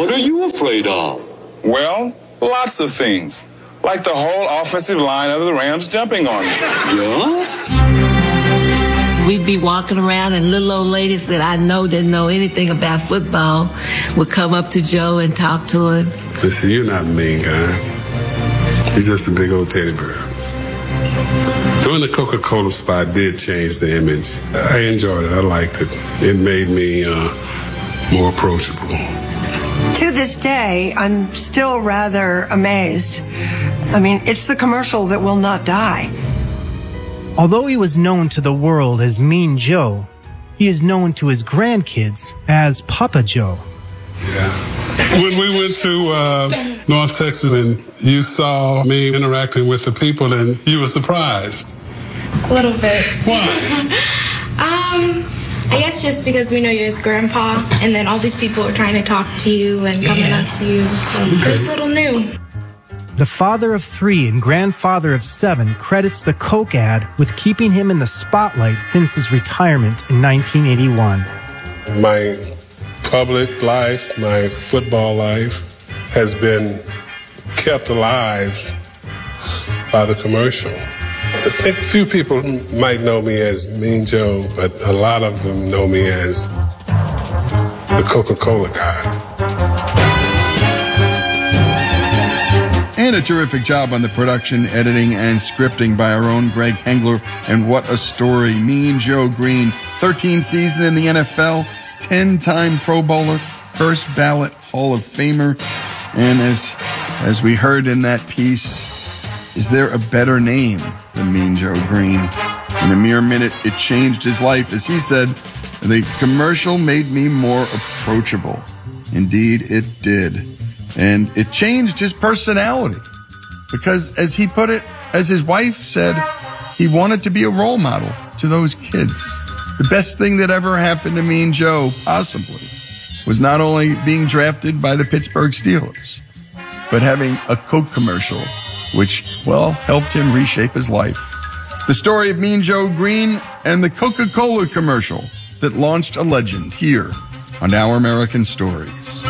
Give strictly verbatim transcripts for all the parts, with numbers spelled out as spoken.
What are you afraid of? Well, lots of things. Like the whole offensive line of the Rams jumping on me. Yeah? We'd be walking around and little old ladies that I know didn't know anything about football would come up to Joe and talk to him. Listen, you're not a mean guy. He's just a big old teddy bear. Doing the Coca-Cola spot did change the image. I enjoyed it. I liked it. It made me uh, more approachable. To this day, I'm still rather amazed. I mean, it's the commercial that will not die. Although he was known to the world as Mean Joe, he is known to his grandkids as Papa Joe. Yeah. When we went to uh, North Texas and you saw me interacting with the people and you were surprised. A little bit. Why? um, I guess just because we know you as Grandpa, and then all these people are trying to talk to you and coming Yeah. up to you, so it's a little new. The father of three and grandfather of seven credits the Coke ad with keeping him in the spotlight since his retirement in nineteen eighty-one. My public life, my football life, has been kept alive by the commercial. I think few people might know me as Mean Joe, but a lot of them know me as the Coca-Cola guy. And a terrific job on the production, editing, and scripting by our own Greg Hengler. And what a story. Mean Joe Green, thirteen seasons in the N F L, ten-time Pro Bowler, first ballot Hall of Famer. And as, as we heard in that piece, is there a better name than Mean Joe Green? In a mere minute, it changed his life. As he said, the commercial made me more approachable. Indeed, it did. And it changed his personality. Because as he put it, as his wife said, he wanted to be a role model to those kids. The best thing that ever happened to Mean Joe, possibly, was not only being drafted by the Pittsburgh Steelers, but having a Coke commercial, which, well, helped him reshape his life. The story of Mean Joe Green and the Coca-Cola commercial that launched a legend here on Our American Stories.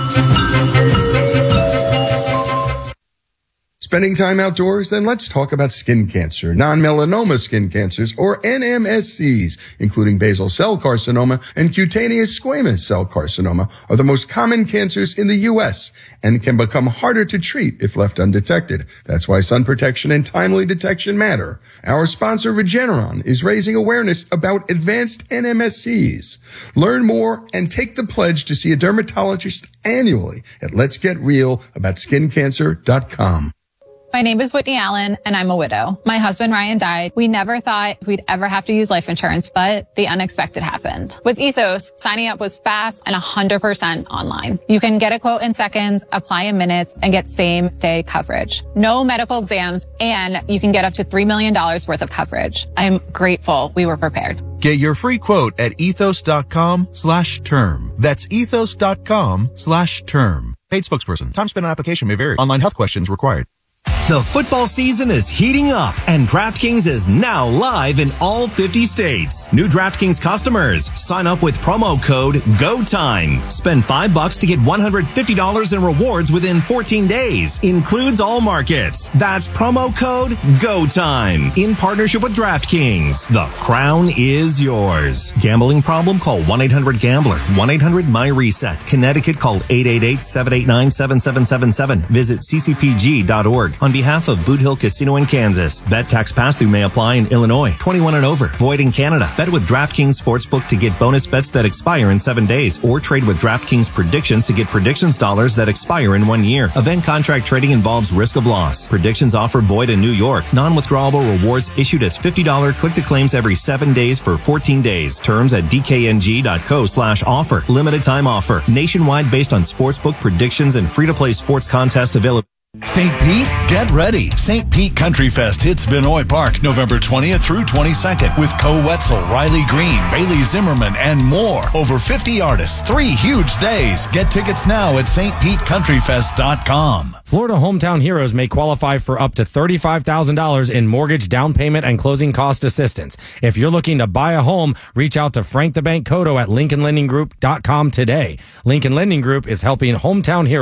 Spending time outdoors? Then let's talk about skin cancer. Non-melanoma skin cancers, or N M S Cs, including basal cell carcinoma and cutaneous squamous cell carcinoma, are the most common cancers in the U S and can become harder to treat if left undetected. That's why sun protection and timely detection matter. Our sponsor, Regeneron, is raising awareness about advanced N M S Cs. Learn more and take the pledge to see a dermatologist annually at lets get real about skin cancer dot com. My name is Whitney Allen, and I'm a widow. My husband, Ryan, died. We never thought we'd ever have to use life insurance, but the unexpected happened. With Ethos, signing up was fast and one hundred percent online. You can get a quote in seconds, apply in minutes, and get same-day coverage. No medical exams, and you can get up to three million dollars worth of coverage. I'm grateful we were prepared. Get your free quote at ethos.com slash term. That's ethos.com slash term. Paid spokesperson. Time spent on application may vary. Online health questions required. The football season is heating up, and DraftKings is now live in all fifty states. New DraftKings customers, sign up with promo code GOTIME. Spend five bucks to get one hundred fifty dollars in rewards within fourteen days. Includes all markets. That's promo code GOTIME. In partnership with DraftKings. The crown is yours. Gambling problem? Call one eight hundred gambler. one eight hundred my reset. Connecticut, call eight eight eight, seven eight nine, seven seven seven seven. Visit c c p g dot org. On behalf of Boot Hill Casino in Kansas, bet tax pass-through may apply in Illinois. twenty-one and over. Void in Canada. Bet with DraftKings Sportsbook to get bonus bets that expire in seven days, or trade with DraftKings Predictions to get predictions dollars that expire in one year. Event contract trading involves risk of loss. Predictions offer void in New York. Non-withdrawable rewards issued as fifty dollars click-to-claims every seven days for fourteen days. Terms at d k n g dot co slash offer. Limited time offer. Nationwide based on sportsbook predictions and free-to-play sports contest available. Saint Pete, get ready. Saint Pete Country Fest hits Vinoy Park November twentieth through twenty-second with Co Wetzel, Riley Green, Bailey Zimmerman, and more. Over fifty artists, three huge days. Get tickets now at st pete country fest dot com. Florida Hometown Heroes may qualify for up to thirty-five thousand dollars in mortgage down payment and closing cost assistance. If you're looking to buy a home, reach out to Frank the Bank Cotto at lincoln lending group dot com today. Lincoln Lending Group is helping Hometown Heroes